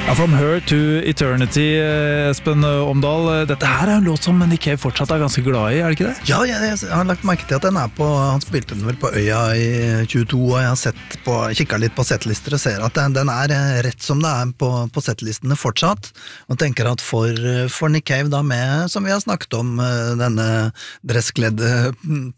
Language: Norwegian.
From Her to Eternity, Espen Omdal. Dette her en låt som Nick Cave fortsatt ganske glad I, det ikke det? Ja, jeg har lagt merke til at den på, han spilte den vel på Øya I 22, og jeg har kikket litt på settlister og ser at den rett som det på settlistene fortsatt, og tenker at for Nick Cave da med, som vi har snakket om, denne dresskledde